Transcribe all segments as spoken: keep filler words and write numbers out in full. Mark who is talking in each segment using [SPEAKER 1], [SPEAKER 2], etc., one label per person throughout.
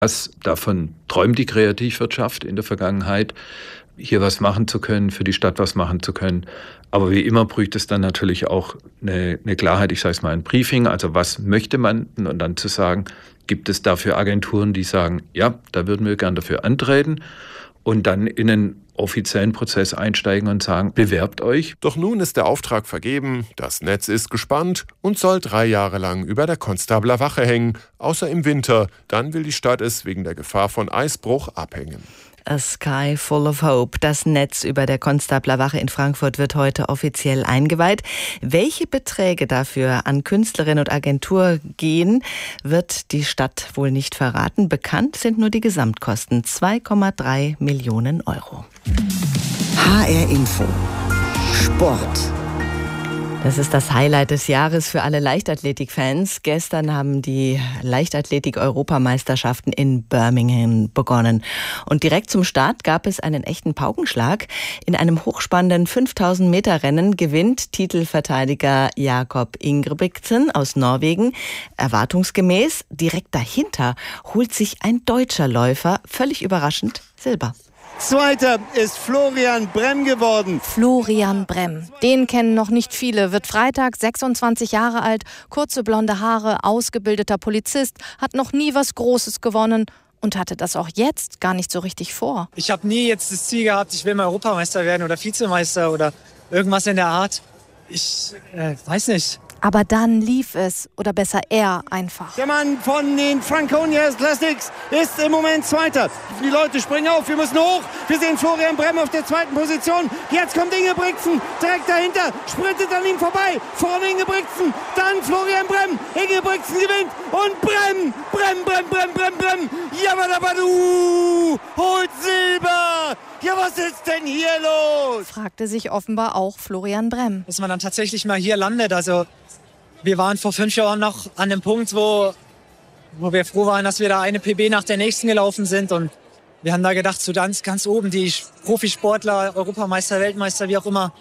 [SPEAKER 1] Was davon träumt die Kreativwirtschaft in der Vergangenheit, hier was machen zu können, für die Stadt was machen zu können. Aber wie immer braucht es dann natürlich auch eine, eine Klarheit, ich sage es mal ein Briefing, also was möchte man und dann zu sagen, gibt es dafür Agenturen, die sagen, ja, da würden wir gern dafür antreten und dann in einen offiziellen Prozess einsteigen und sagen, bewerbt euch.
[SPEAKER 2] Doch nun ist der Auftrag vergeben, das Netz ist gespannt und soll drei Jahre lang über der Konstabler Wache hängen, außer im Winter, dann will die Stadt es wegen der Gefahr von Eisbruch abhängen.
[SPEAKER 3] A Sky Full of Hope. Das Netz über der Konstabler Wache in Frankfurt wird heute offiziell eingeweiht. Welche Beträge dafür an Künstlerin und Agentur gehen, wird die Stadt wohl nicht verraten. Bekannt sind nur die Gesamtkosten. zwei Komma drei Millionen Euro.
[SPEAKER 4] H R Info. Sport.
[SPEAKER 3] Das ist das Highlight des Jahres für alle Leichtathletik-Fans. Gestern haben die Leichtathletik-Europameisterschaften in Birmingham begonnen. Und direkt zum Start gab es einen echten Paukenschlag. In einem hochspannenden fünftausend Meter Rennen gewinnt Titelverteidiger Jakob Ingebrigtsen aus Norwegen. Erwartungsgemäß direkt dahinter holt sich ein deutscher Läufer, völlig überraschend, Silber.
[SPEAKER 5] Zweiter ist Florian Brem geworden.
[SPEAKER 6] Florian Brem, den kennen noch nicht viele, wird Freitag sechsundzwanzig Jahre alt, kurze blonde Haare, ausgebildeter Polizist, hat noch nie was Großes gewonnen und hatte das auch jetzt gar nicht so richtig vor.
[SPEAKER 7] Ich habe nie jetzt das Ziel gehabt, ich will mal Europameister werden oder Vizemeister oder irgendwas in der Art. Ich äh, weiß nicht.
[SPEAKER 6] Aber dann lief es, oder besser er einfach.
[SPEAKER 5] Der Mann von den Franconia Classics ist im Moment Zweiter. Die Leute springen auf, wir müssen hoch. Wir sehen Florian Brem auf der zweiten Position. Jetzt kommt Ingebrigtsen, direkt dahinter, sprintet an ihm vorbei. Vorne Ingebrigtsen, dann Florian Brem. Ingebrigtsen gewinnt und Brem, Brem, Brem, Brem, Brem, Brem. Jabadabadu, holt Silber. Ja, was ist denn hier los?
[SPEAKER 6] Fragte sich offenbar auch Florian Brem.
[SPEAKER 7] Dass man dann tatsächlich mal hier landet, also wir waren vor fünf Jahren noch an dem Punkt, wo, wo wir froh waren, dass wir da eine P B nach der nächsten gelaufen sind. Und wir haben da gedacht, so ganz, ganz oben, die Profisportler, Europameister, Weltmeister, wie auch immer,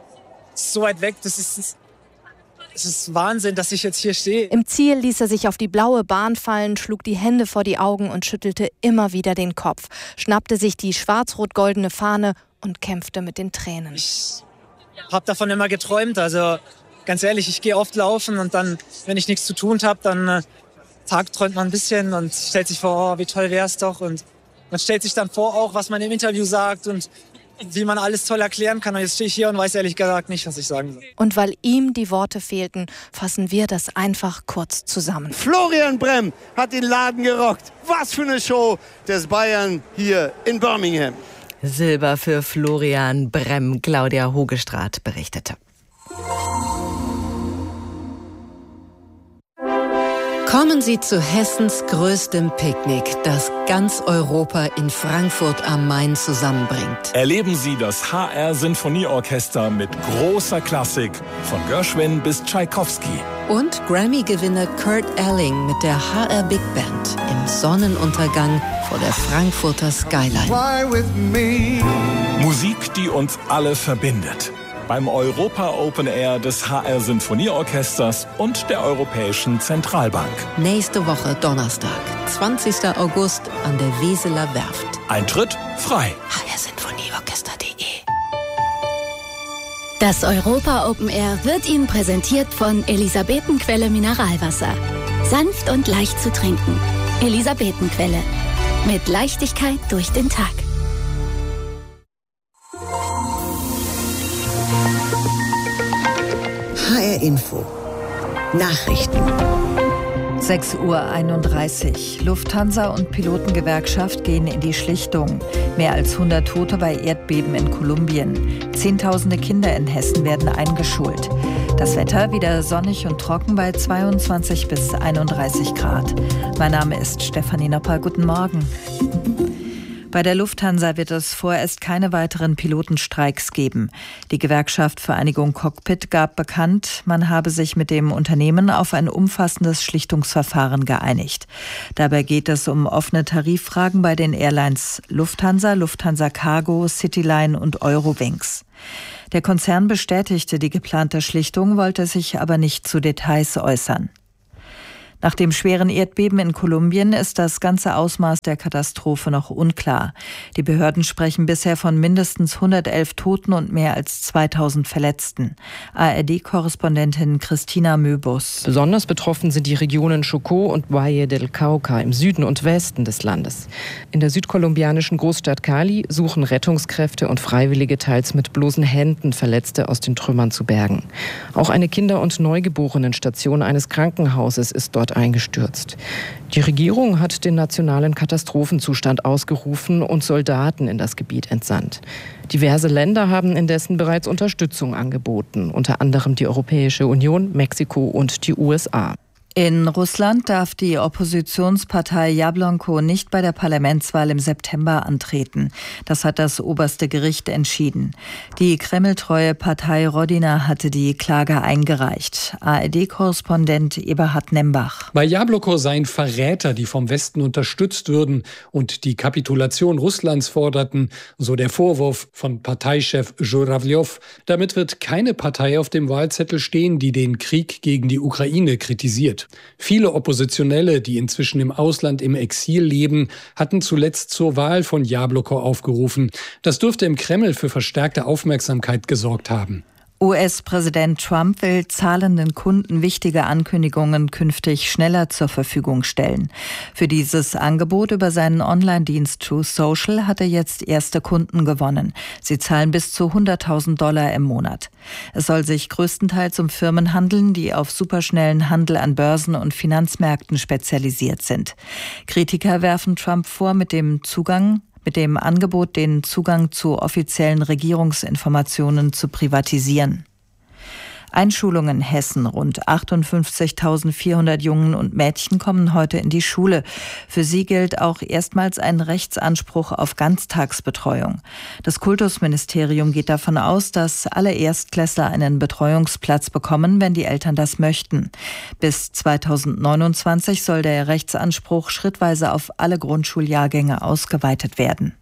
[SPEAKER 7] so weit weg. Das ist, das ist Wahnsinn, dass ich jetzt hier stehe.
[SPEAKER 6] Im Ziel ließ er sich auf die blaue Bahn fallen, schlug die Hände vor die Augen und schüttelte immer wieder den Kopf, schnappte sich die schwarz-rot-goldene Fahne und kämpfte mit den Tränen.
[SPEAKER 7] Ich habe davon immer geträumt, also ganz ehrlich, ich gehe oft laufen und dann, wenn ich nichts zu tun habe, dann äh, tagträumt man ein bisschen und stellt sich vor, oh, wie toll wäre es doch. Und man stellt sich dann vor auch, was man im Interview sagt und wie man alles toll erklären kann. Und jetzt stehe ich hier und weiß ehrlich gesagt nicht, was ich sagen soll.
[SPEAKER 6] Und weil ihm die Worte fehlten, fassen wir das einfach kurz zusammen.
[SPEAKER 5] Florian Brem hat den Laden gerockt. Was für eine Show des Bayern hier in Birmingham.
[SPEAKER 3] Silber für Florian Brem, Claudia Hogestraat berichtete.
[SPEAKER 8] Kommen Sie zu Hessens größtem Picknick, das ganz Europa in Frankfurt am Main zusammenbringt.
[SPEAKER 9] Erleben Sie das H R Sinfonieorchester mit großer Klassik, von Gershwin bis Tschaikowski.
[SPEAKER 8] Und Grammy-Gewinner Kurt Elling mit der H R Big Band im Sonnenuntergang vor der Frankfurter Skyline.
[SPEAKER 9] Musik, die uns alle verbindet. Beim Europa Open Air des H R Sinfonieorchesters und der Europäischen Zentralbank.
[SPEAKER 8] Nächste Woche Donnerstag, zwanzigster August an der Weseler Werft.
[SPEAKER 9] Eintritt frei.
[SPEAKER 8] h r sinfonieorchester punkt de
[SPEAKER 10] Das Europa Open Air wird Ihnen präsentiert von Elisabetenquelle Mineralwasser. Sanft und leicht zu trinken. Elisabetenquelle. Mit Leichtigkeit durch den Tag.
[SPEAKER 4] H R Info. Nachrichten.
[SPEAKER 11] sechs Uhr einunddreißig. Lufthansa und Pilotengewerkschaft gehen in die Schlichtung. Mehr als hundert Tote bei Erdbeben in Kolumbien. Zehntausende Kinder in Hessen werden eingeschult. Das Wetter wieder sonnig und trocken bei zweiundzwanzig bis einunddreißig Grad. Mein Name ist Stefanie Nopper. Guten Morgen. Bei der Lufthansa wird es vorerst keine weiteren Pilotenstreiks geben. Die Gewerkschaft Vereinigung Cockpit gab bekannt, man habe sich mit dem Unternehmen auf ein umfassendes Schlichtungsverfahren geeinigt. Dabei geht es um offene Tariffragen bei den Airlines Lufthansa, Lufthansa Cargo, Cityline und Eurowings. Der Konzern bestätigte die geplante Schlichtung, wollte sich aber nicht zu Details äußern. Nach dem schweren Erdbeben in Kolumbien ist das ganze Ausmaß der Katastrophe noch unklar. Die Behörden sprechen bisher von mindestens hundertelf Toten und mehr als zweitausend Verletzten. A R D-Korrespondentin Christina Möbus.
[SPEAKER 12] Besonders betroffen sind die Regionen Chocó und Valle del Cauca im Süden und Westen des Landes. In der südkolumbianischen Großstadt Cali suchen Rettungskräfte und Freiwillige teils mit bloßen Händen Verletzte aus den Trümmern zu bergen. Auch eine Kinder- und Neugeborenenstation eines Krankenhauses ist dort eingestürzt. Die Regierung hat den nationalen Katastrophenzustand ausgerufen und Soldaten in das Gebiet entsandt. Diverse Länder haben indessen bereits Unterstützung angeboten, unter anderem die Europäische Union, Mexiko und die U S A.
[SPEAKER 11] In Russland darf die Oppositionspartei Jablonko nicht bei der Parlamentswahl im September antreten. Das hat das oberste Gericht entschieden. Die kremltreue Partei Rodina hatte die Klage eingereicht. A R D-Korrespondent Eberhard Nembach.
[SPEAKER 13] Bei Jablonko seien Verräter, die vom Westen unterstützt würden und die Kapitulation Russlands forderten, so der Vorwurf von Parteichef Żurawljow. Damit wird keine Partei auf dem Wahlzettel stehen, die den Krieg gegen die Ukraine kritisiert. Viele Oppositionelle, die inzwischen im Ausland im Exil leben, hatten zuletzt zur Wahl von Jablonko aufgerufen. Das dürfte im Kreml für verstärkte Aufmerksamkeit gesorgt haben.
[SPEAKER 11] U S-Präsident Trump will zahlenden Kunden wichtige Ankündigungen künftig schneller zur Verfügung stellen. Für dieses Angebot über seinen Online-Dienst Truth Social hat er jetzt erste Kunden gewonnen. Sie zahlen bis zu hunderttausend Dollar im Monat. Es soll sich größtenteils um Firmen handeln, die auf superschnellen Handel an Börsen und Finanzmärkten spezialisiert sind. Kritiker werfen Trump vor, mit dem Zugang mit dem Angebot, den Zugang zu offiziellen Regierungsinformationen zu privatisieren. Einschulungen Hessen. Rund achtundfünfzigtausendvierhundert Jungen und Mädchen kommen heute in die Schule. Für sie gilt auch erstmals ein Rechtsanspruch auf Ganztagsbetreuung. Das Kultusministerium geht davon aus, dass alle Erstklässler einen Betreuungsplatz bekommen, wenn die Eltern das möchten. Bis zweitausendneunundzwanzig soll der Rechtsanspruch schrittweise auf alle Grundschuljahrgänge ausgeweitet werden.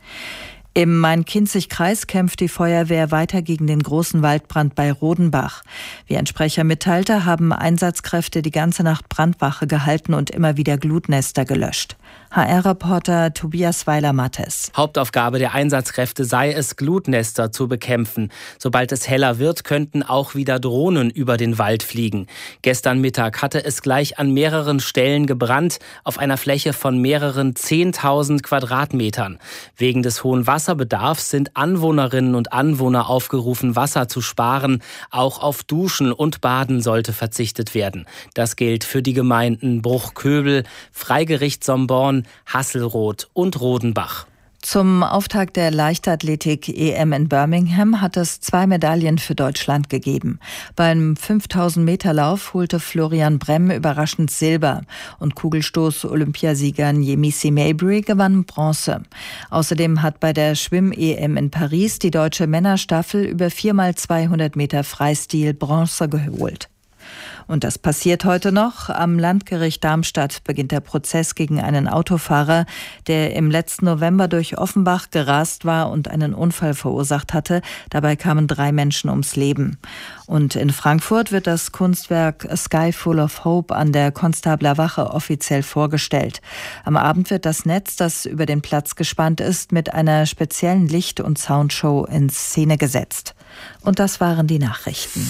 [SPEAKER 11] Im Main-Kinzig-Kreis kämpft die Feuerwehr weiter gegen den großen Waldbrand bei Rodenbach. Wie ein Sprecher mitteilte, haben Einsatzkräfte die ganze Nacht Brandwache gehalten und immer wieder Glutnester gelöscht. H R-Reporter Tobias Weiler-Mattes.
[SPEAKER 14] Hauptaufgabe der Einsatzkräfte sei es, Glutnester zu bekämpfen. Sobald es heller wird, könnten auch wieder Drohnen über den Wald fliegen. Gestern Mittag hatte es gleich an mehreren Stellen gebrannt, auf einer Fläche von mehreren zehntausend Quadratmetern. Wegen des hohen Wasserbedarfs sind Anwohnerinnen und Anwohner aufgerufen, Wasser zu sparen. Auch auf Duschen und Baden sollte verzichtet werden. Das gilt für die Gemeinden Bruchköbel, Freigericht Somborn, Hasselroth und Rodenbach.
[SPEAKER 11] Zum Auftakt der Leichtathletik-E M in Birmingham hat es zwei Medaillen für Deutschland gegeben. Beim fünftausend Meter Lauf holte Florian Bremm überraschend Silber und Kugelstoß-Olympiasieger Yemisi Mabry gewann Bronze. Außerdem hat bei der Schwimm-E M in Paris die deutsche Männerstaffel über vier mal zweihundert Meter Freistil Bronze geholt. Und das passiert heute noch. Am Landgericht Darmstadt beginnt der Prozess gegen einen Autofahrer, der im letzten November durch Offenbach gerast war und einen Unfall verursacht hatte. Dabei kamen drei Menschen ums Leben. Und in Frankfurt wird das Kunstwerk A Sky Full of Hope an der Konstabler Wache offiziell vorgestellt. Am Abend wird das Netz, das über den Platz gespannt ist, mit einer speziellen Licht- und Soundshow in Szene gesetzt. Und das waren die Nachrichten.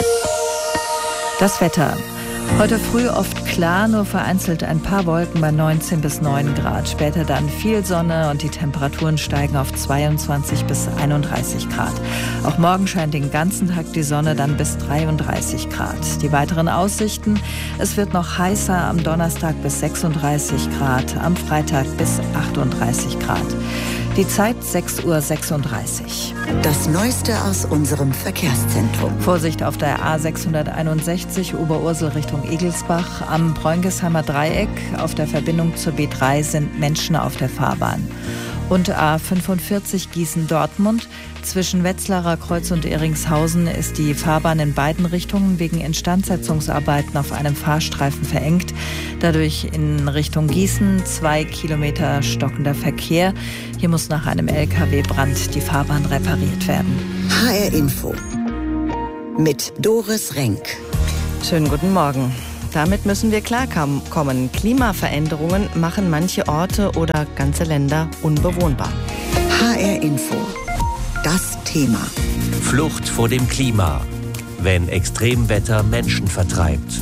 [SPEAKER 11] Das Wetter. Heute früh oft klar, nur vereinzelt ein paar Wolken bei neunzehn bis neun Grad. Später dann viel Sonne und die Temperaturen steigen auf zweiundzwanzig bis einunddreißig Grad. Auch morgen scheint den ganzen Tag die Sonne, dann bis dreiunddreißig Grad. Die weiteren Aussichten: Es wird noch heißer, am Donnerstag bis sechsunddreißig Grad, am Freitag bis achtunddreißig Grad. Die Zeit sechs Uhr sechsunddreißig.
[SPEAKER 4] Das Neueste aus unserem Verkehrszentrum.
[SPEAKER 11] Vorsicht auf der A sechshunderteinundsechzig Oberursel Richtung Egelsbach. Am Bräungesheimer Dreieck auf der Verbindung zur B drei sind Menschen auf der Fahrbahn. Und A fünfundvierzig Gießen-Dortmund. Zwischen Wetzlarer Kreuz und Eringshausen ist die Fahrbahn in beiden Richtungen wegen Instandsetzungsarbeiten auf einem Fahrstreifen verengt. Dadurch in Richtung Gießen zwei Kilometer stockender Verkehr. Hier muss nach einem L K W-Brand die Fahrbahn repariert werden.
[SPEAKER 4] H R Info mit Doris Renk.
[SPEAKER 3] Schönen guten Morgen. Damit müssen wir klarkommen. Klimaveränderungen machen manche Orte oder ganze Länder unbewohnbar.
[SPEAKER 4] H R Info. Das Thema.
[SPEAKER 15] Flucht vor dem Klima. Wenn Extremwetter Menschen vertreibt.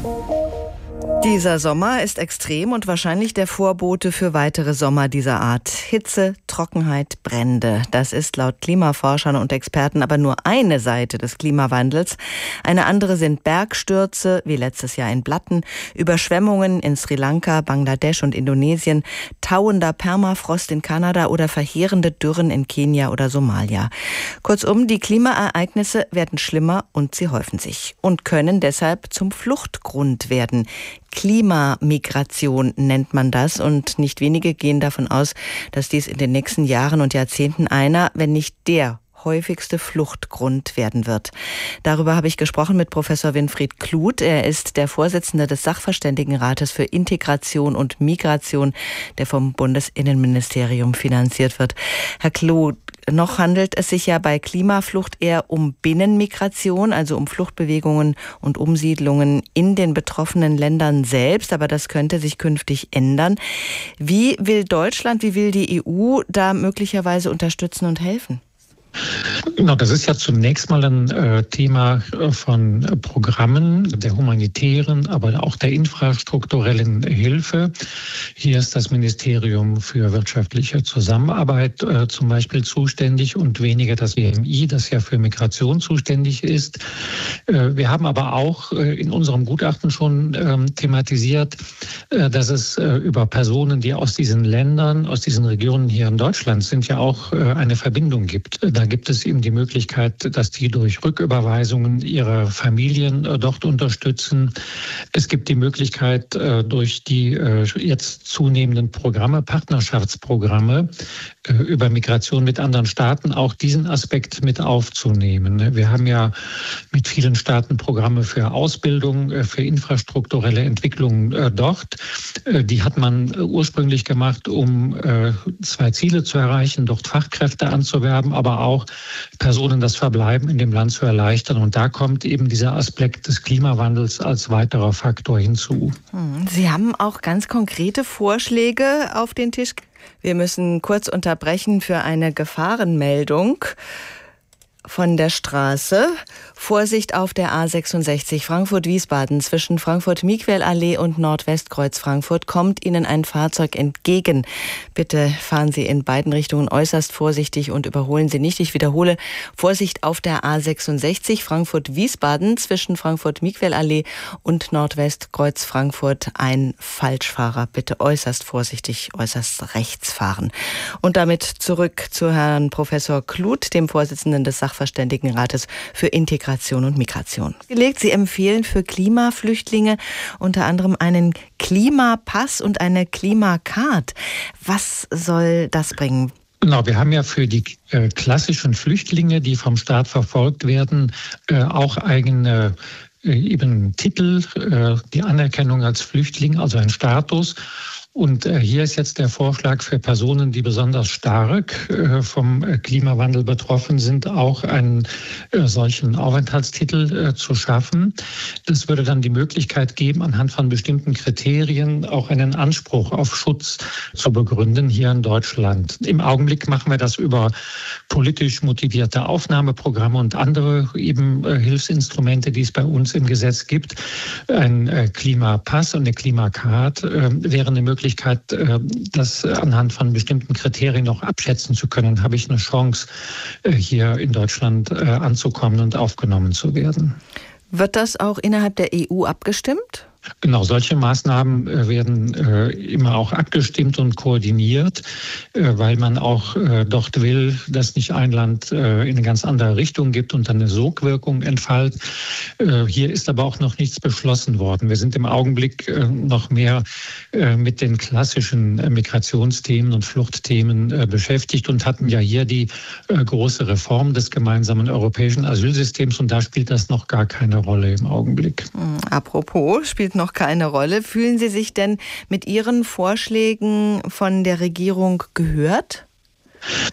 [SPEAKER 3] Dieser Sommer ist extrem und wahrscheinlich der Vorbote für weitere Sommer dieser Art. Hitze, Trockenheit, Brände. Das ist laut Klimaforschern und Experten aber nur eine Seite des Klimawandels. Eine andere sind Bergstürze, wie letztes Jahr in Blatten, Überschwemmungen in Sri Lanka, Bangladesch und Indonesien, tauender Permafrost in Kanada oder verheerende Dürren in Kenia oder Somalia. Kurzum, die Klimaereignisse werden schlimmer und sie häufen sich und können deshalb zum Fluchtgrund werden. Klimamigration nennt man das und nicht wenige gehen davon aus, dass dies in den nächsten Jahren und Jahrzehnten einer, wenn nicht der häufigste Fluchtgrund werden wird. Darüber habe ich gesprochen mit Professor Winfried Kluth. Er ist der Vorsitzende des Sachverständigenrates für Integration und Migration, der vom Bundesinnenministerium finanziert wird. Herr Kluth, noch handelt es sich ja bei Klimaflucht eher um Binnenmigration, also um Fluchtbewegungen und Umsiedlungen in den betroffenen Ländern selbst, aber das könnte sich künftig ändern. Wie will Deutschland, wie will die E U da möglicherweise unterstützen und helfen?
[SPEAKER 16] Genau, das ist ja zunächst mal ein äh, Thema von äh, Programmen, der humanitären, aber auch der infrastrukturellen Hilfe. Hier ist das Ministerium für wirtschaftliche Zusammenarbeit äh, zum Beispiel zuständig und weniger das B M I, das ja für Migration zuständig ist. Äh, wir haben aber auch äh, in unserem Gutachten schon äh, thematisiert, äh, dass es äh, über Personen, die aus diesen Ländern, aus diesen Regionen hier in Deutschland sind, ja auch äh, eine Verbindung gibt. Da gibt es eben die Möglichkeit, dass die durch Rücküberweisungen ihre Familien äh, dort unterstützen. Es gibt die Möglichkeit, äh, durch die äh, jetzt zunehmenden Programme, Partnerschaftsprogramme äh, über Migration mit anderen Staaten auch diesen Aspekt mit aufzunehmen. Wir haben ja mit vielen Staaten Programme für Ausbildung, äh, für infrastrukturelle Entwicklung äh, dort. Äh, die hat man äh, ursprünglich gemacht, um äh, zwei Ziele zu erreichen, dort Fachkräfte anzuwerben, aber auch Personen das Verbleiben in dem Land zu erleichtern. Und da kommt eben dieser Aspekt des Klimawandels als weiterer Faktor hinzu.
[SPEAKER 3] Sie haben auch ganz konkrete Vorschläge auf den Tisch. Wir müssen kurz unterbrechen für eine Gefahrenmeldung von der Straße. Vorsicht auf der A sechsundsechzig Frankfurt-Wiesbaden zwischen Frankfurt-Miquel-Allee und Nordwestkreuz Frankfurt kommt Ihnen ein Fahrzeug entgegen. Bitte fahren Sie in beiden Richtungen äußerst vorsichtig und überholen Sie nicht. Ich wiederhole, Vorsicht auf der A sechsundsechzig Frankfurt-Wiesbaden zwischen Frankfurt-Miquel-Allee und Nordwestkreuz Frankfurt. Ein Falschfahrer. Bitte äußerst vorsichtig, äußerst rechts fahren. Und damit zurück zu Herrn Professor Kluth, dem Vorsitzenden des Sachverständigenrates für Integration und Migration. Sie empfehlen für Klimaflüchtlinge unter anderem einen Klimapass und eine Klimacard. Was soll das bringen?
[SPEAKER 16] Genau, wir haben ja für die äh, klassischen Flüchtlinge, die vom Staat verfolgt werden, äh, auch eigene äh, eben Titel, äh, die Anerkennung als Flüchtling, also ein Status. Und äh, hier ist jetzt der Vorschlag für Personen, die besonders stark äh, vom äh, Klimawandel betroffen sind, auch einen äh, solchen Aufenthaltstitel äh, zu schaffen. Das würde dann die Möglichkeit geben, anhand von bestimmten Kriterien auch einen Anspruch auf Schutz zu begründen hier in Deutschland. Im Augenblick machen wir das über politisch motivierte Aufnahmeprogramme und andere eben äh, Hilfsinstrumente, die es bei uns im Gesetz gibt. Ein äh, Klimapass und eine Klimacard äh, wäre eine Möglichkeit, Möglichkeit, das anhand von bestimmten Kriterien noch abschätzen zu können, habe ich eine Chance, hier in Deutschland anzukommen und aufgenommen zu werden.
[SPEAKER 3] Wird das auch innerhalb der E U abgestimmt?
[SPEAKER 16] Genau, solche Maßnahmen äh, werden äh, immer auch abgestimmt und koordiniert, äh, weil man auch äh, dort will, dass nicht ein Land äh, in eine ganz andere Richtung gibt und dann eine Sogwirkung entfällt. Äh, hier ist aber auch noch nichts beschlossen worden. Wir sind im Augenblick äh, noch mehr äh, mit den klassischen äh, Migrationsthemen und Fluchtthemen äh, beschäftigt und hatten ja hier die äh, große Reform des gemeinsamen europäischen Asylsystems und da spielt das noch gar keine Rolle im Augenblick.
[SPEAKER 3] Apropos, spielt noch keine Rolle. Fühlen Sie sich denn mit Ihren Vorschlägen von der Regierung gehört?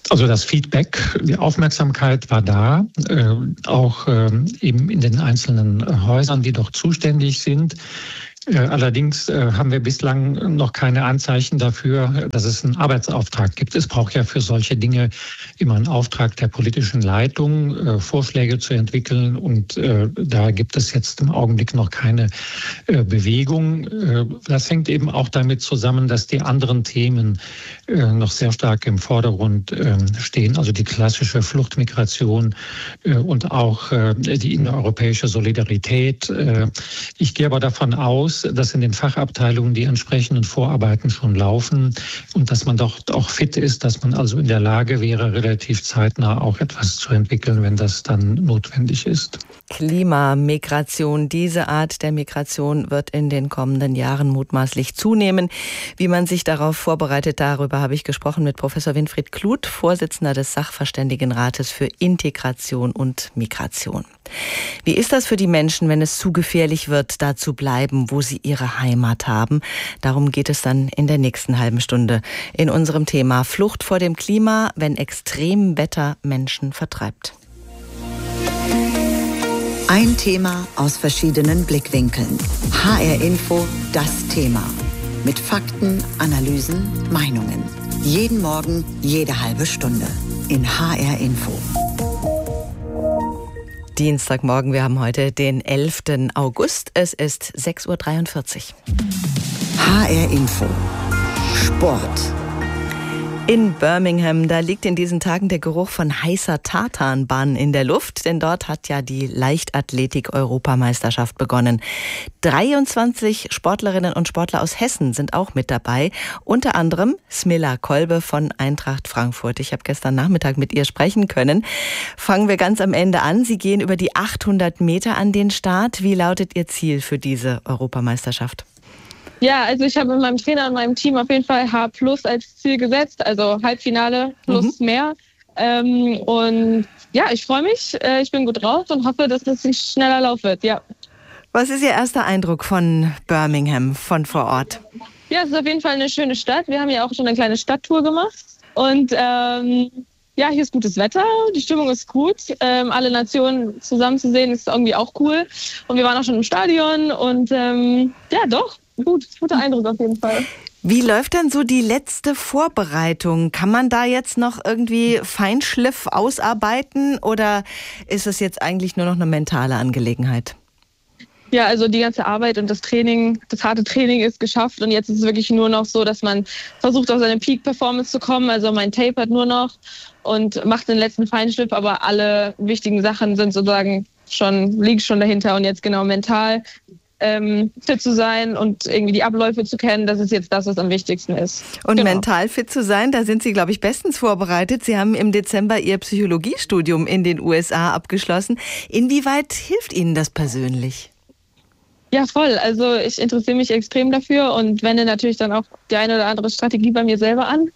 [SPEAKER 16] Also das Feedback, die Aufmerksamkeit war da, äh, auch äh, eben in den einzelnen Häusern, die doch zuständig sind. Allerdings haben wir bislang noch keine Anzeichen dafür, dass es einen Arbeitsauftrag gibt. Es braucht ja für solche Dinge immer einen Auftrag der politischen Leitung, Vorschläge zu entwickeln. Und da gibt es jetzt im Augenblick noch keine Bewegung. Das hängt eben auch damit zusammen, dass die anderen Themen noch sehr stark im Vordergrund stehen. Also die klassische Fluchtmigration und auch die innereuropäische Solidarität. Ich gehe aber davon aus, dass in den Fachabteilungen die entsprechenden Vorarbeiten schon laufen und dass man doch auch fit ist, dass man also in der Lage wäre, relativ zeitnah auch etwas zu entwickeln, wenn das dann notwendig ist.
[SPEAKER 3] Klimamigration, diese Art der Migration wird in den kommenden Jahren mutmaßlich zunehmen. Wie man sich darauf vorbereitet, darüber habe ich gesprochen mit Professor Winfried Kluth, Vorsitzender des Sachverständigenrates für Integration und Migration. Wie ist das für die Menschen, wenn es zu gefährlich wird, da zu bleiben, wo sie ihre Heimat haben? Darum geht es dann in der nächsten halben Stunde in unserem Thema Flucht vor dem Klima, wenn Extremwetter Menschen vertreibt.
[SPEAKER 4] Ein Thema aus verschiedenen Blickwinkeln. H R Info, das Thema. Mit Fakten, Analysen, Meinungen. Jeden Morgen, jede halbe Stunde. In H R Info.
[SPEAKER 3] Dienstagmorgen, wir haben heute den elften August. Es ist sechs Uhr dreiundvierzig.
[SPEAKER 4] H R Info. Sport.
[SPEAKER 3] In Birmingham, da liegt in diesen Tagen der Geruch von heißer Tartanbahn in der Luft, denn dort hat ja die Leichtathletik-Europameisterschaft begonnen. dreiundzwanzig Sportlerinnen und Sportler aus Hessen sind auch mit dabei, unter anderem Smilla Kolbe von Eintracht Frankfurt. Ich habe gestern Nachmittag mit ihr sprechen können. Fangen wir ganz am Ende an. Sie gehen über die achthundert Meter an den Start. Wie lautet Ihr Ziel für diese Europameisterschaft?
[SPEAKER 17] Ja, also ich habe mit meinem Trainer und meinem Team auf jeden Fall H plus als Ziel gesetzt, also Halbfinale plus mhm. mehr. Ähm, und ja, ich freue mich, äh, ich bin gut drauf und hoffe, dass das ein schneller Lauf wird, ja.
[SPEAKER 3] Was ist Ihr erster Eindruck von Birmingham, von vor Ort?
[SPEAKER 17] Ja, es ist auf jeden Fall eine schöne Stadt. Wir haben ja auch schon eine kleine Stadttour gemacht. Und ähm, ja, hier ist gutes Wetter, die Stimmung ist gut. Ähm, alle Nationen zusammen zu sehen, ist irgendwie auch cool. Und wir waren auch schon im Stadion und ähm, ja, doch. Gut, guter Eindruck auf jeden Fall.
[SPEAKER 3] Wie läuft dann so die letzte Vorbereitung? Kann man da jetzt noch irgendwie Feinschliff ausarbeiten oder ist es jetzt eigentlich nur noch eine mentale Angelegenheit?
[SPEAKER 17] Ja, also die ganze Arbeit und das Training, das harte Training ist geschafft und jetzt ist es wirklich nur noch so, dass man versucht, auf seine Peak-Performance zu kommen. Also mein Tape hat nur noch und macht den letzten Feinschliff, aber alle wichtigen Sachen sind sozusagen schon, liegen schon dahinter und jetzt genau mental Ähm, fit zu sein und irgendwie die Abläufe zu kennen, das ist jetzt das, was am wichtigsten ist.
[SPEAKER 3] Und
[SPEAKER 17] genau.
[SPEAKER 3] Mental fit zu sein, da sind Sie, glaube ich, bestens vorbereitet. Sie haben im Dezember Ihr Psychologiestudium in den U S A abgeschlossen. Inwieweit hilft Ihnen das persönlich?
[SPEAKER 17] Ja, voll. Also ich interessiere mich extrem dafür und wende natürlich dann auch die eine oder andere Strategie bei mir selber an.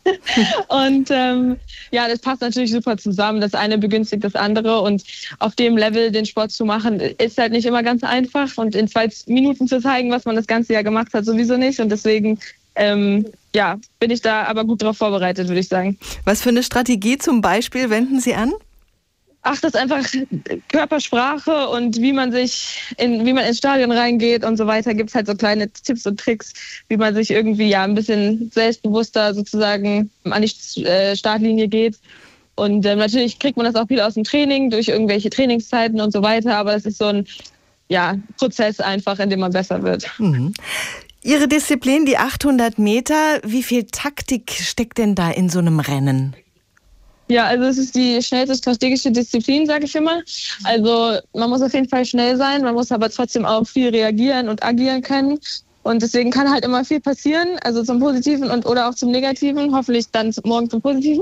[SPEAKER 17] Und ähm, ja, das passt natürlich super zusammen. Das eine begünstigt das andere und auf dem Level den Sport zu machen, ist halt nicht immer ganz einfach und in zwei Minuten zu zeigen, was man das ganze Jahr gemacht hat, sowieso nicht. Und deswegen ähm, ja, bin ich da aber gut drauf vorbereitet, würde ich sagen.
[SPEAKER 3] Was für eine Strategie zum Beispiel wenden Sie an?
[SPEAKER 17] Ach, das ist einfach Körpersprache und wie man sich, in, wie man ins Stadion reingeht und so weiter, gibt es halt so kleine Tipps und Tricks, wie man sich irgendwie ja ein bisschen selbstbewusster sozusagen an die Startlinie geht. Und ähm, natürlich kriegt man das auch viel aus dem Training, durch irgendwelche Trainingszeiten und so weiter, aber das ist so ein ja, Prozess einfach, in dem man besser wird.
[SPEAKER 3] Mhm. Ihre Disziplin, die achthundert Meter, wie viel Taktik steckt denn da in so einem Rennen?
[SPEAKER 17] Ja, also es ist die schnellste strategische Disziplin, sage ich immer. Also man muss auf jeden Fall schnell sein, man muss aber trotzdem auch viel reagieren und agieren können. Und deswegen kann halt immer viel passieren, also zum Positiven und oder auch zum Negativen, hoffentlich dann morgen zum Positiven.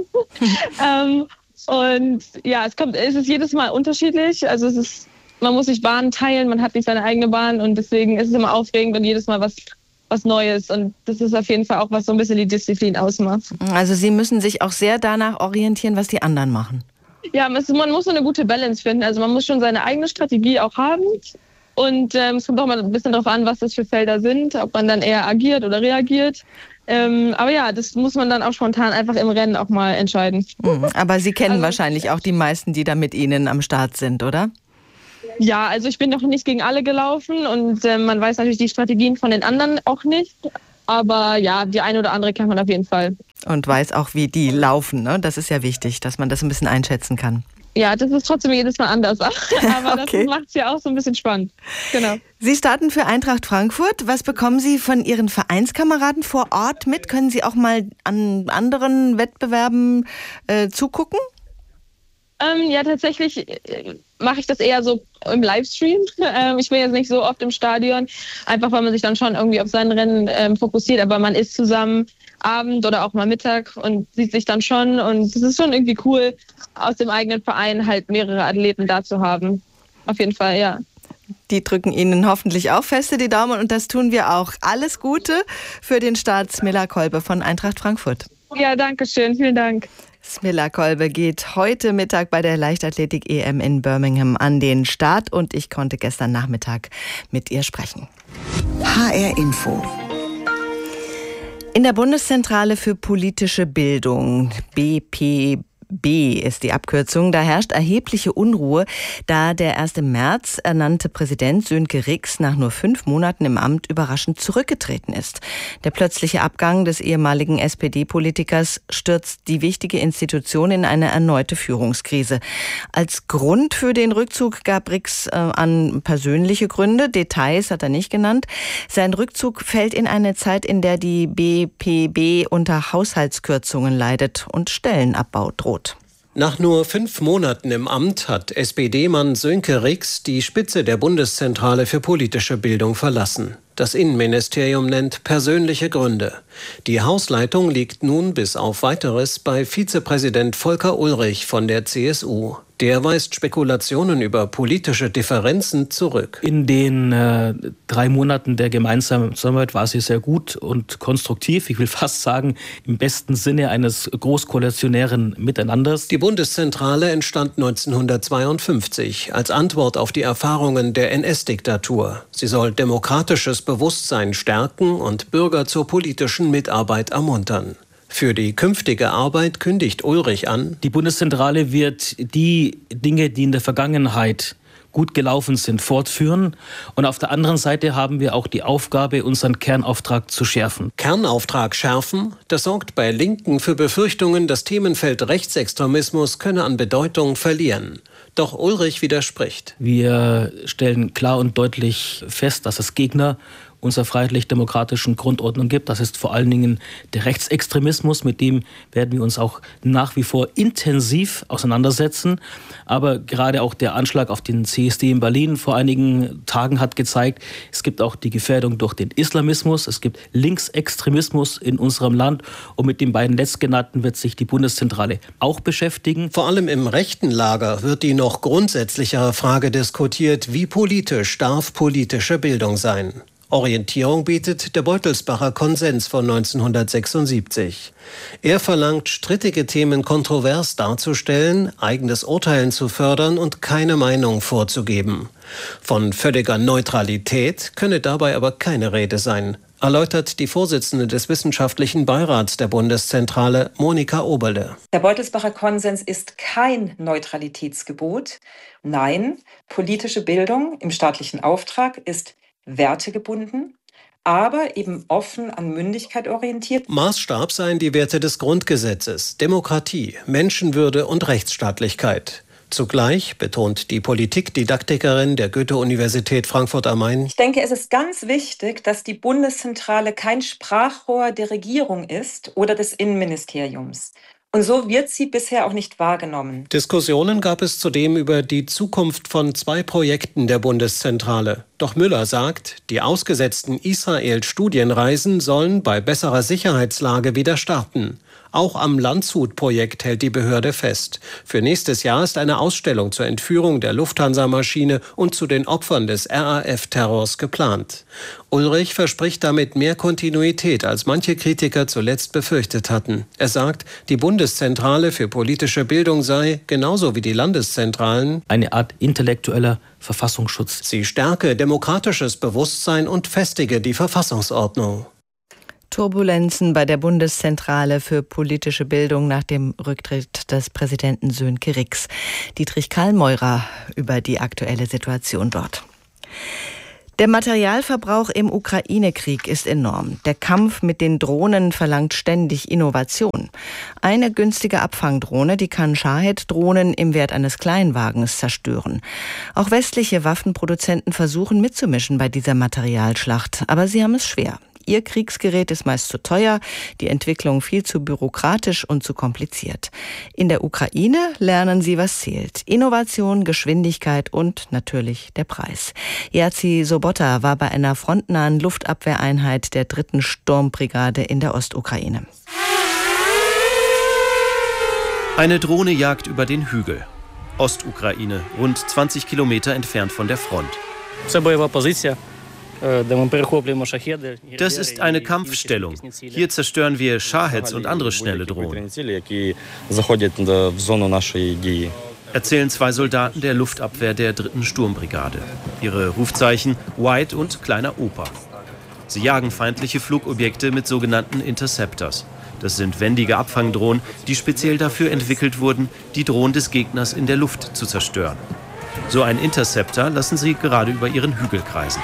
[SPEAKER 17] ähm, und ja, es kommt, es ist jedes Mal unterschiedlich. Also es ist, man muss sich Bahnen teilen, man hat nicht seine eigene Bahn und deswegen ist es immer aufregend und jedes Mal was was Neues und das ist auf jeden Fall auch, was so ein bisschen die Disziplin ausmacht.
[SPEAKER 3] Also Sie müssen sich auch sehr danach orientieren, was die anderen machen.
[SPEAKER 17] Ja, man muss so eine gute Balance finden, also man muss schon seine eigene Strategie auch haben und ähm, es kommt auch mal ein bisschen darauf an, was das für Felder sind, ob man dann eher agiert oder reagiert Ähm, aber ja, das muss man dann auch spontan einfach im Rennen auch mal entscheiden.
[SPEAKER 3] Mhm, aber Sie kennen
[SPEAKER 17] also,
[SPEAKER 3] wahrscheinlich auch die meisten, die da mit Ihnen am Start sind, oder?
[SPEAKER 17] Ja, also ich bin noch nicht gegen alle gelaufen und äh, man weiß natürlich die Strategien von den anderen auch nicht. Aber ja, die eine oder andere kennt man auf jeden Fall.
[SPEAKER 3] Und weiß auch, wie die laufen, ne? Das ist ja wichtig, dass man das ein bisschen einschätzen kann.
[SPEAKER 17] Ja, das ist trotzdem jedes Mal anders. Aber
[SPEAKER 3] okay.
[SPEAKER 17] Das macht es ja auch so ein bisschen spannend. Genau.
[SPEAKER 3] Sie starten für Eintracht Frankfurt. Was bekommen Sie von Ihren Vereinskameraden vor Ort mit? Können Sie auch mal an anderen Wettbewerben äh, zugucken?
[SPEAKER 17] Ähm, ja, tatsächlich äh, mache ich das eher so im Livestream. Ähm, ich bin jetzt nicht so oft im Stadion, einfach weil man sich dann schon irgendwie auf sein Rennen ähm, fokussiert. Aber man ist zusammen Abend oder auch mal Mittag und sieht sich dann schon. Und es ist schon irgendwie cool, aus dem eigenen Verein halt mehrere Athleten da zu haben. Auf jeden Fall, ja.
[SPEAKER 3] Die drücken Ihnen hoffentlich auch feste die Daumen und das tun wir auch. Alles Gute für den Start, Smilla Kolbe von Eintracht Frankfurt.
[SPEAKER 17] Ja, danke schön. Vielen Dank.
[SPEAKER 3] Smilla Kolbe geht heute Mittag bei der Leichtathletik-E M in Birmingham an den Start und ich konnte gestern Nachmittag mit ihr sprechen.
[SPEAKER 4] H R Info.
[SPEAKER 3] In der Bundeszentrale für politische Bildung, B P B ist die Abkürzung. Da herrscht erhebliche Unruhe, da der erst im März ernannte Präsident Sönke Rix nach nur fünf Monaten im Amt überraschend zurückgetreten ist. Der plötzliche Abgang des ehemaligen S P D-Politikers stürzt die wichtige Institution in eine erneute Führungskrise. Als Grund für den Rückzug gab Rix äh, an persönliche Gründe. Details hat er nicht genannt. Sein Rückzug fällt in eine Zeit, in der die B P B unter Haushaltskürzungen leidet und Stellenabbau droht.
[SPEAKER 18] Nach nur fünf Monaten im Amt hat S P D-Mann Sönke Rix die Spitze der Bundeszentrale für politische Bildung verlassen. Das Innenministerium nennt persönliche Gründe. Die Hausleitung liegt nun bis auf Weiteres bei Vizepräsident Volker Ullrich von der C S U. Der weist Spekulationen über politische Differenzen zurück.
[SPEAKER 19] In den äh, drei Monaten der gemeinsamen Zusammenarbeit war sie sehr gut und konstruktiv. Ich will fast sagen, im besten Sinne eines großkoalitionären Miteinanders.
[SPEAKER 18] Die Bundeszentrale entstand neunzehnhundertzweiundfünfzig als Antwort auf die Erfahrungen der N S-Diktatur. Sie soll demokratisches Bewusstsein stärken und Bürger zur politischen Mitarbeit ermuntern. Für die künftige Arbeit kündigt Ullrich an:
[SPEAKER 19] Die Bundeszentrale wird die Dinge, die in der Vergangenheit gut gelaufen sind, fortführen. Und auf der anderen Seite haben wir auch die Aufgabe, unseren Kernauftrag zu schärfen.
[SPEAKER 18] Kernauftrag schärfen? Das sorgt bei Linken für Befürchtungen, das Themenfeld Rechtsextremismus könne an Bedeutung verlieren. Doch Ullrich widerspricht.
[SPEAKER 19] Wir stellen klar und deutlich fest, dass es Gegner unserer freiheitlich-demokratischen Grundordnung gibt. Das ist vor allen Dingen der Rechtsextremismus, mit dem werden wir uns auch nach wie vor intensiv auseinandersetzen. Aber gerade auch der Anschlag auf den C S D in Berlin vor einigen Tagen hat gezeigt, es gibt auch die Gefährdung durch den Islamismus, es gibt Linksextremismus in unserem Land und mit den beiden letztgenannten wird sich die Bundeszentrale auch beschäftigen.
[SPEAKER 18] Vor allem im rechten Lager wird die noch grundsätzlichere Frage diskutiert, wie politisch darf politische Bildung sein? Orientierung bietet der Beutelsbacher Konsens von neunzehnhundertsechsundsiebzig. Er verlangt, strittige Themen kontrovers darzustellen, eigenes Urteilen zu fördern und keine Meinung vorzugeben. Von völliger Neutralität könne dabei aber keine Rede sein, erläutert die Vorsitzende des Wissenschaftlichen Beirats der Bundeszentrale, Monika Oberle.
[SPEAKER 20] Der Beutelsbacher Konsens ist kein Neutralitätsgebot. Nein, politische Bildung im staatlichen Auftrag ist wertegebunden, aber eben offen an Mündigkeit orientiert.
[SPEAKER 18] Maßstab seien die Werte des Grundgesetzes, Demokratie, Menschenwürde und Rechtsstaatlichkeit. Zugleich betont die Politikdidaktikerin der Goethe-Universität Frankfurt am Main:
[SPEAKER 20] Ich denke, es ist ganz wichtig, dass die Bundeszentrale kein Sprachrohr der Regierung ist oder des Innenministeriums. Und so wird sie bisher auch nicht wahrgenommen.
[SPEAKER 18] Diskussionen gab es zudem über die Zukunft von zwei Projekten der Bundeszentrale. Doch Müller sagt, die ausgesetzten Israel-Studienreisen sollen bei besserer Sicherheitslage wieder starten. Auch am Landshut-Projekt hält die Behörde fest. Für nächstes Jahr ist eine Ausstellung zur Entführung der Lufthansa-Maschine und zu den Opfern des R A F-Terrors geplant. Ullrich verspricht damit mehr Kontinuität, als manche Kritiker zuletzt befürchtet hatten. Er sagt, die Bundeszentrale für politische Bildung sei, genauso wie die Landeszentralen,
[SPEAKER 19] eine Art intellektueller Verfassungsschutz.
[SPEAKER 18] Sie stärke demokratisches Bewusstsein und festige die Verfassungsordnung.
[SPEAKER 3] Turbulenzen bei der Bundeszentrale für politische Bildung nach dem Rücktritt des Präsidenten Sönke Rix. Dietrich Kallmeurer über die aktuelle Situation dort. Der Materialverbrauch im Ukraine-Krieg ist enorm. Der Kampf mit den Drohnen verlangt ständig Innovation. Eine günstige Abfangdrohne, die kann Shahed-Drohnen im Wert eines Kleinwagens zerstören. Auch westliche Waffenproduzenten versuchen mitzumischen bei dieser Materialschlacht, aber sie haben es schwer. Ihr Kriegsgerät ist meist zu teuer, die Entwicklung viel zu bürokratisch und zu kompliziert. In der Ukraine lernen sie, was zählt. Innovation, Geschwindigkeit und natürlich der Preis. Jerzy Sobota war bei einer frontnahen Luftabwehreinheit der dritten Sturmbrigade in der Ostukraine.
[SPEAKER 21] Eine Drohne jagt über den Hügel. Ostukraine, rund zwanzig Kilometer entfernt von der Front. Das ist eine Kampfstellung. Hier zerstören wir Shaheds und andere schnelle Drohnen, erzählen zwei Soldaten der Luftabwehr der dritten Sturmbrigade. Ihre Rufzeichen White und Kleiner Opa. Sie jagen feindliche Flugobjekte mit sogenannten Interceptors. Das sind wendige Abfangdrohnen, die speziell dafür entwickelt wurden, die Drohnen des Gegners in der Luft zu zerstören. So ein Interceptor lassen sie gerade über ihren Hügel kreisen.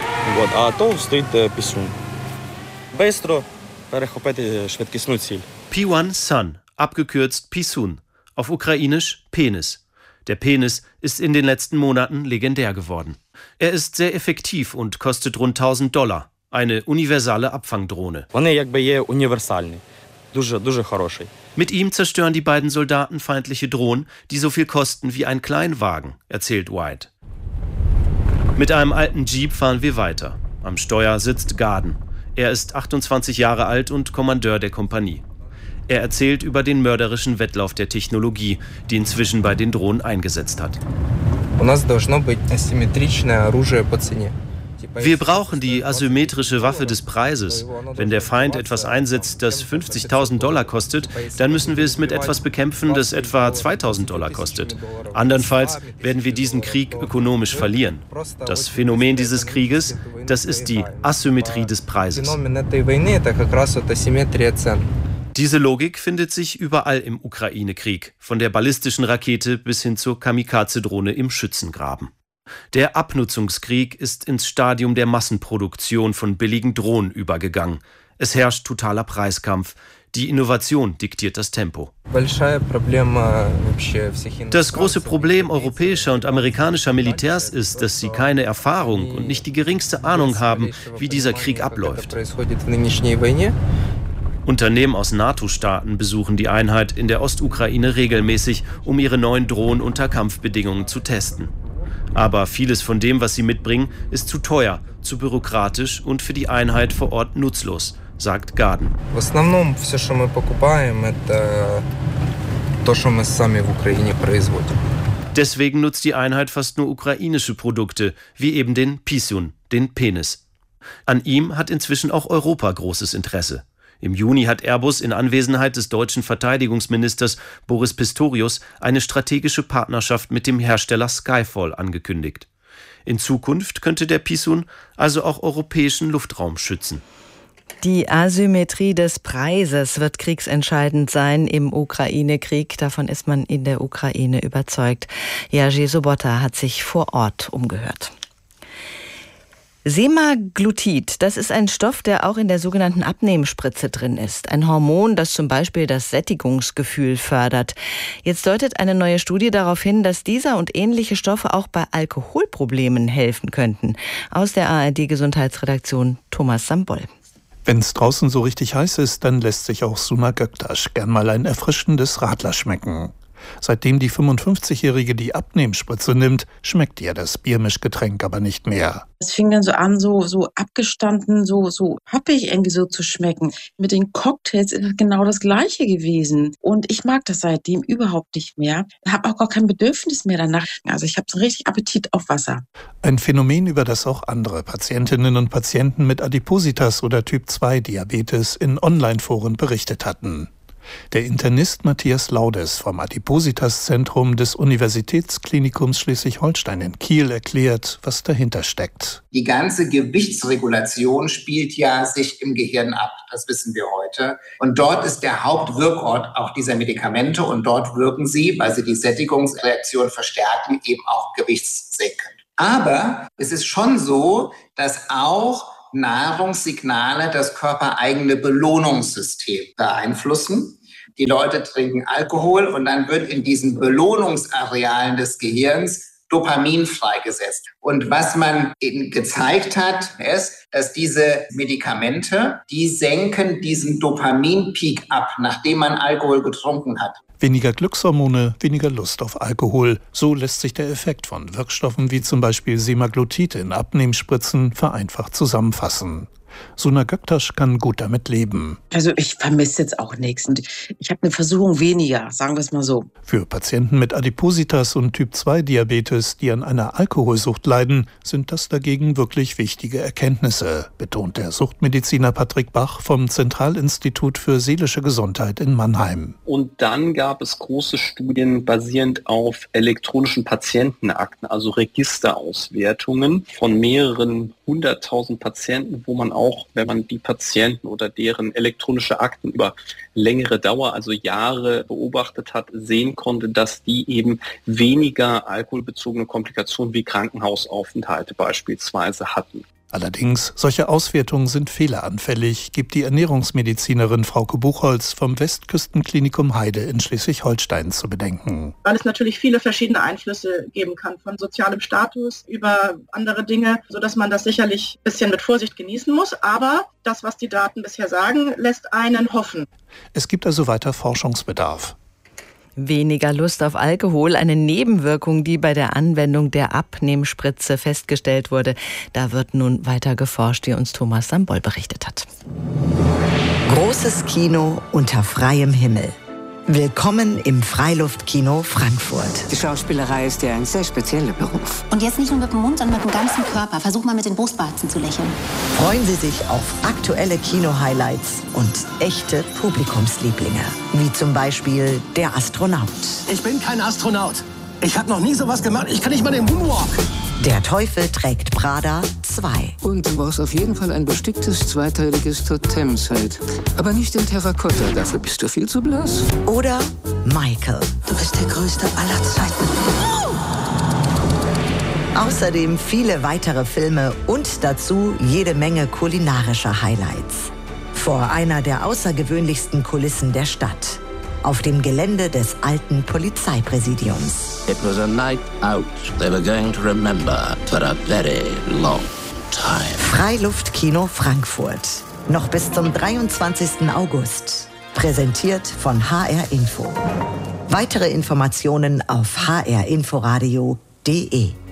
[SPEAKER 21] P eins Sun, abgekürzt Pisun, auf ukrainisch Penis. Der Penis ist in den letzten Monaten legendär geworden. Er ist sehr effektiv und kostet rund tausend Dollar. Eine universale Abfangdrohne. Mit ihm zerstören die beiden Soldaten feindliche Drohnen, die so viel kosten wie ein Kleinwagen, erzählt White. Mit einem alten Jeep fahren wir weiter. Am Steuer sitzt Garden. Er ist achtundzwanzig Jahre alt und Kommandeur der Kompanie. Er erzählt über den mörderischen Wettlauf der Technologie, die inzwischen bei den Drohnen eingesetzt hat. Wir brauchen die asymmetrische Waffe des Preises. Wenn der Feind etwas einsetzt, das fünfzigtausend Dollar kostet, dann müssen wir es mit etwas bekämpfen, das etwa zweitausend Dollar kostet. Andernfalls werden wir diesen Krieg ökonomisch verlieren. Das Phänomen dieses Krieges, das ist die Asymmetrie des Preises. Diese Logik findet sich überall im Ukraine-Krieg, von der ballistischen Rakete bis hin zur Kamikaze-Drohne im Schützengraben. Der Abnutzungskrieg ist ins Stadium der Massenproduktion von billigen Drohnen übergegangen. Es herrscht totaler Preiskampf. Die Innovation diktiert das Tempo. Das große Problem europäischer und amerikanischer Militärs ist, dass sie keine Erfahrung und nicht die geringste Ahnung haben, wie dieser Krieg abläuft. Unternehmen aus NATO-Staaten besuchen die Einheit in der Ostukraine regelmäßig, um ihre neuen Drohnen unter Kampfbedingungen zu testen. Aber vieles von dem, was sie mitbringen, ist zu teuer, zu bürokratisch und für die Einheit vor Ort nutzlos, sagt Garden. Deswegen nutzt die Einheit fast nur ukrainische Produkte, wie eben den Pisun, den Penis. An ihm hat inzwischen auch Europa großes Interesse. Im Juni hat Airbus in Anwesenheit des deutschen Verteidigungsministers Boris Pistorius eine strategische Partnerschaft mit dem Hersteller Skyfall angekündigt. In Zukunft könnte der Pisun also auch europäischen Luftraum schützen.
[SPEAKER 3] Die Asymmetrie des Preises wird kriegsentscheidend sein im Ukraine-Krieg. Davon ist man in der Ukraine überzeugt. Jerzy Sobota hat sich vor Ort umgehört. Semaglutid, das ist ein Stoff, der auch in der sogenannten Abnehmspritze drin ist. Ein Hormon, das zum Beispiel das Sättigungsgefühl fördert. Jetzt deutet eine neue Studie darauf hin, dass dieser und ähnliche Stoffe auch bei Alkoholproblemen helfen könnten. Aus der A R D-Gesundheitsredaktion Thomas Sambol.
[SPEAKER 22] Wenn es draußen so richtig heiß ist, dann lässt sich auch Suna Göktaş gern mal ein erfrischendes Radler schmecken. Seitdem die fünfundfünfzigjährige die Abnehmspritze nimmt, schmeckt ihr das Biermischgetränk aber nicht mehr.
[SPEAKER 23] Es fing dann so an, so, so abgestanden, so, so happig irgendwie so zu schmecken. Mit den Cocktails ist es genau das Gleiche gewesen. Und ich mag das seitdem überhaupt nicht mehr. Ich habe auch gar kein Bedürfnis mehr danach. Also ich habe so richtig Appetit auf Wasser.
[SPEAKER 22] Ein Phänomen, über das auch andere Patientinnen und Patienten mit Adipositas oder Typ zwei Diabetes in Online-Foren berichtet hatten. Der Internist Matthias Laudes vom Adipositas-Zentrum des Universitätsklinikums Schleswig-Holstein in Kiel erklärt, was dahinter steckt.
[SPEAKER 1] Die ganze Gewichtsregulation spielt ja sich im Gehirn ab, das wissen wir heute. Und dort ist der Hauptwirkort auch dieser Medikamente und dort wirken sie, weil sie die Sättigungsreaktion verstärken, eben auch gewichtssenkend. Aber es ist schon so, dass auch Nahrungssignale das körpereigene Belohnungssystem beeinflussen. Die Leute trinken Alkohol und dann wird in diesen Belohnungsarealen des Gehirns Dopamin freigesetzt. Und was man eben gezeigt hat, ist, dass diese Medikamente, die senken diesen Dopaminpeak ab, nachdem man Alkohol getrunken hat.
[SPEAKER 22] Weniger Glückshormone, weniger Lust auf Alkohol. So lässt sich der Effekt von Wirkstoffen wie zum Beispiel Semaglutid in Abnehmspritzen vereinfacht zusammenfassen. Suna Göktaş kann gut damit leben.
[SPEAKER 23] Also ich vermisse jetzt auch nichts. Und ich habe eine Versuchung weniger, sagen wir es mal so.
[SPEAKER 22] Für Patienten mit Adipositas und Typ zwei Diabetes, die an einer Alkoholsucht leiden, sind das dagegen wirklich wichtige Erkenntnisse, betont der Suchtmediziner Patrick Bach vom Zentralinstitut für seelische Gesundheit in Mannheim.
[SPEAKER 2] Und dann gab es große Studien basierend auf elektronischen Patientenakten, also Registerauswertungen von mehreren hunderttausend Patienten, wo man auch, wenn man die Patienten oder deren elektronische Akten über längere Dauer, also Jahre beobachtet hat, sehen konnte, dass die eben weniger alkoholbezogene Komplikationen wie Krankenhausaufenthalte beispielsweise hatten.
[SPEAKER 22] Allerdings, solche Auswertungen sind fehleranfällig, gibt die Ernährungsmedizinerin Frauke Buchholz vom Westküstenklinikum Heide in Schleswig-Holstein zu bedenken.
[SPEAKER 7] Weil es natürlich viele verschiedene Einflüsse geben kann, von sozialem Status über andere Dinge, sodass man das sicherlich ein bisschen mit Vorsicht genießen muss. Aber das, was die Daten bisher sagen, lässt einen hoffen.
[SPEAKER 22] Es gibt also weiter Forschungsbedarf.
[SPEAKER 3] Weniger Lust auf Alkohol, eine Nebenwirkung, die bei der Anwendung der Abnehmspritze festgestellt wurde. Da wird nun weiter geforscht, wie uns Thomas Sambol berichtet hat.
[SPEAKER 4] Großes Kino unter freiem Himmel. Willkommen im Freiluftkino Frankfurt.
[SPEAKER 24] Die Schauspielerei ist ja ein sehr spezieller Beruf.
[SPEAKER 25] Und jetzt nicht nur mit dem Mund, sondern mit dem ganzen Körper. Versuch mal mit den Brustwarzen zu lächeln.
[SPEAKER 4] Freuen Sie sich auf aktuelle Kino-Highlights und echte Publikumslieblinge. Wie zum Beispiel der Astronaut.
[SPEAKER 26] Ich bin kein Astronaut. Ich habe noch nie sowas gemacht. Ich kann nicht mal den Moonwalk.
[SPEAKER 4] Der Teufel trägt Prada zwei.
[SPEAKER 24] Und du brauchst auf jeden Fall ein besticktes zweiteiliges Totemset. Aber nicht in Terrakotta, dafür bist du viel zu blass.
[SPEAKER 4] Oder Michael.
[SPEAKER 24] Du bist der Größte aller Zeiten.
[SPEAKER 4] Außerdem viele weitere Filme und dazu jede Menge kulinarischer Highlights. Vor einer der außergewöhnlichsten Kulissen der Stadt. Auf dem Gelände des alten Polizeipräsidiums.
[SPEAKER 24] It was a night out they were going to remember for a very long time.
[SPEAKER 4] Freiluftkino Frankfurt. Noch bis zum dreiundzwanzigsten August. Präsentiert von H R Info. Weitere Informationen auf h r inforadio punkt d e.